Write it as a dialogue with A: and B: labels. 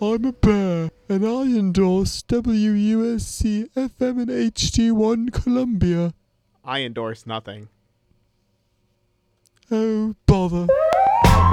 A: I'm a bear, and I endorse WUSC FM and HD1 Columbia.
B: I endorse nothing.
A: Oh, bother.